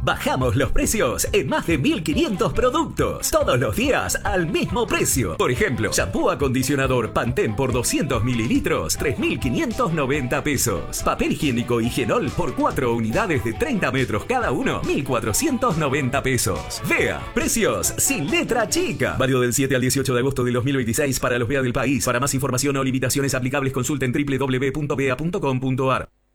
Bajamos los precios en más de 1500 productos. Todos los días al mismo precio. Por ejemplo, shampoo acondicionador Pantene por 200 mililitros, 3.590 pesos. Papel higiénico Higienol por 4 unidades de 30 metros cada uno, 1.490 pesos. Vea, precios sin letra chica. Válido del 7 al 18 de agosto de 2026 para los VEA del país. Para más información o limitaciones aplicables consulten www.vea.com.ar.